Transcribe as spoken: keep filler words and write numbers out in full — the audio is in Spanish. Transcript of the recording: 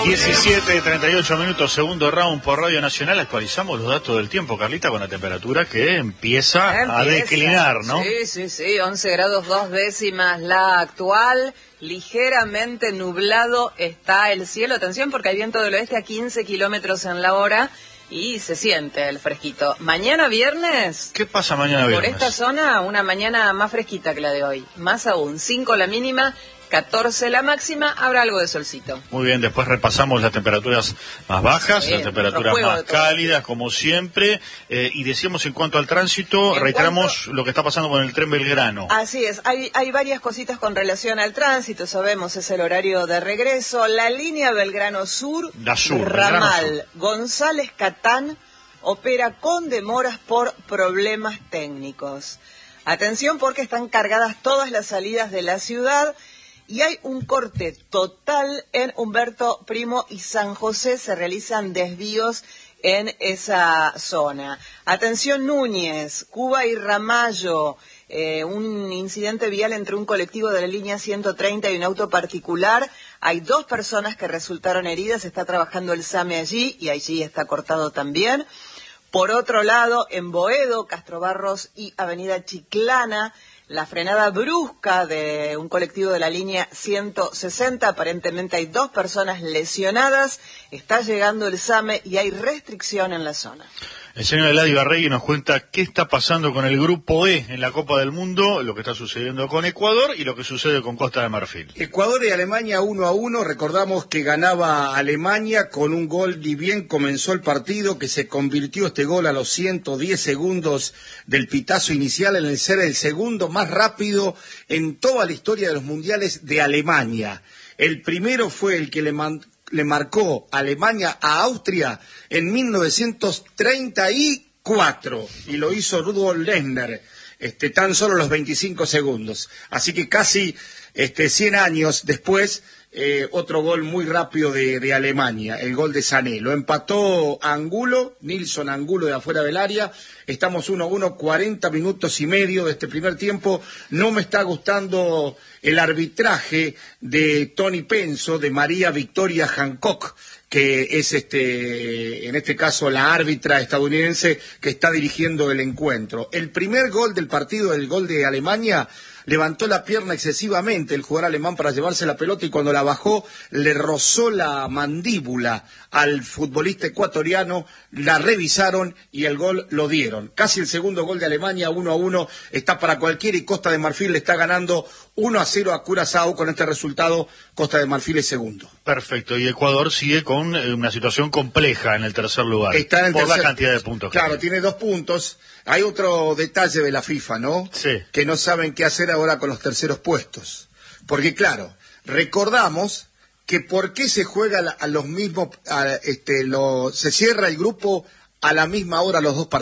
diecisiete, treinta y ocho minutos, segundo round por Radio Nacional. Actualizamos los datos del tiempo, Carlita, con la temperatura que empieza, empieza. a declinar, ¿no? Sí, sí, sí, once grados dos décimas la actual. Ligeramente nublado está el cielo. Atención porque hay viento del oeste a quince kilómetros en la hora y se siente el fresquito. Mañana viernes. ¿Qué pasa mañana viernes? Por esta zona, una mañana más fresquita que la de hoy. Más aún, cinco la mínima, catorce la máxima, habrá algo de solcito. Muy bien, después repasamos las temperaturas más bajas, bien, las temperaturas más cálidas, como siempre, eh, y decíamos en cuanto al tránsito, en reiteramos cuanto... lo que está pasando con el tren Belgrano. Así es, hay, hay varias cositas con relación al tránsito, sabemos, es el horario de regreso. La línea Belgrano Sur, la sur ramal Belgrano Sur. González Catán, opera con demoras por problemas técnicos. Atención porque están cargadas todas las salidas de la ciudad. Y hay un corte total en Humberto Primo y San José, se realizan desvíos en esa zona. Atención Núñez, Cuba y Ramallo, eh, un incidente vial entre un colectivo de la línea ciento treinta y un auto particular. Hay dos personas que resultaron heridas, está trabajando el SAME allí y allí está cortado también. Por otro lado, en Boedo, Castro Barros y Avenida Chiclana, la frenada brusca de un colectivo de la línea ciento sesenta, aparentemente hay dos personas lesionadas, está llegando el SAME y hay restricción en la zona. El señor Eladio Barregui nos cuenta qué está pasando con el Grupo E en la Copa del Mundo, lo que está sucediendo con Ecuador y lo que sucede con Costa de Marfil. Ecuador y Alemania uno a uno, recordamos que ganaba Alemania con un gol y bien comenzó el partido, que se convirtió este gol a los ciento diez segundos del pitazo inicial en el ser el segundo más rápido en toda la historia de los mundiales de Alemania. El primero fue el que le mandó le marcó Alemania a Austria en mil novecientos treinta y cuatro y lo hizo Rudolf Lechner, este, tan solo los veinticinco segundos. Así que casi este, cien años después, eh, otro gol muy rápido de, de Alemania, el gol de Sané. Lo empató Angulo, Nilsson Angulo de afuera del área. Estamos uno a uno, cuarenta minutos y medio de este primer tiempo. No me está gustando el arbitraje de Tony Penso, de María Victoria Hancock, que es este, en este caso la árbitra estadounidense que está dirigiendo el encuentro. El primer gol del partido, el gol de Alemania, levantó la pierna excesivamente el jugador alemán para llevarse la pelota y cuando la bajó le rozó la mandíbula al futbolista ecuatoriano, la revisaron y el gol lo dieron. Casi el segundo gol de Alemania, uno a uno, está para cualquiera y Costa de Marfil le está ganando uno a cero a Curazao. Con este resultado, Costa de Marfil es segundo. Perfecto, y Ecuador sigue con una situación compleja en el tercer lugar, está en el por tercer... la cantidad de puntos. Claro, tiene dos puntos. Hay otro detalle de la FIFA, ¿no? Sí. Que no saben qué hacer ahora con los terceros puestos. Porque, claro, recordamos que por qué se juega a los mismos, a, este, lo, se cierra el grupo a la misma hora los dos partidos.